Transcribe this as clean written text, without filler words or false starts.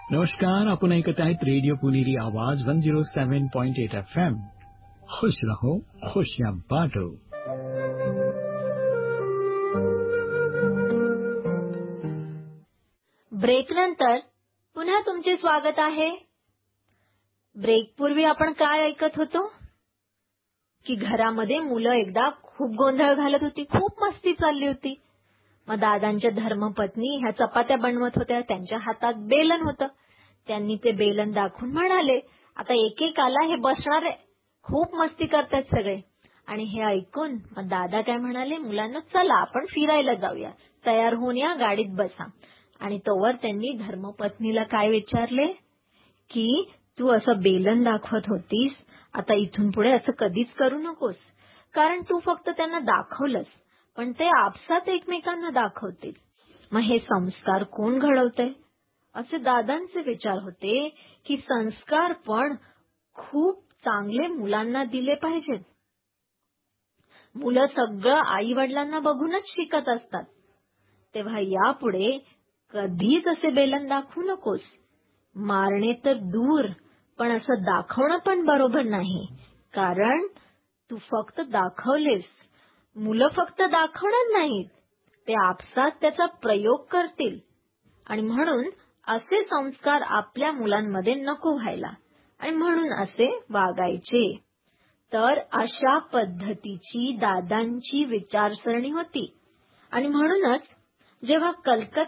नमस्कार, आपण ऐकत आहेत रेडिओ पुणेरी आवाज 107.8 FM. खुश रहो, खुशियां बांटो. ब्रेक नंतर पुन्हा तुमचे स्वागत आहे. ब्रेक पूर्वी आपण काय ऐकत होतो की घरामध्ये मुलं एकदा खूप गोंधळ घालत होती, खूप मस्ती चालली होती. मग दादांच्या धर्मपत्नी ह्या चपात्या बनवत होत्या, त्यांच्या हातात बेलन होतं. त्यांनी ते बेलन दाखवून म्हणाले, आता एकेकाला हे बसणार आहे, खूप मस्ती करतात सगळे. आणि हे ऐकून मग दादा काय म्हणाले, मुलांना चला आपण फिरायला जाऊया, तयार होऊन या, गाडीत बसा. आणि तोवर त्यांनी धर्मपत्नीला काय विचारले की तू असं बेलन दाखवत होतीस, आता इथून पुढे असं कधीच करू नकोस, कारण तू फक्त त्यांना दाखवलंस, पण ते आपसात एकमेकांना दाखवतील. मग हे संस्कार कोण घडवतंय? असे दादांचे विचार होते की संस्कार पण खूप चांगले मुलांना दिले पाहिजेत. मुलं सगळं आई वडिलांना बघूनच शिकत असतात. तेव्हा यापुढे कधीच असे बेलन दाखवू नकोस. मारणे तर दूर, पण असं दाखवणं पण बरोबर नाही, कारण तू फक्त दाखवलेस. मुलं फक्त दाखवणार नाहीत, ते आपसात त्याचा प्रयोग करतील. आणि म्हणून असे संस्कार आपल्या मुलांमध्ये नको व्हायला, आणि म्हणून असे वागायचे. तर अशा पद्धतीची दादांची विचारसरणी होती. आणि म्हणूनच जेव्हा कलकत्ता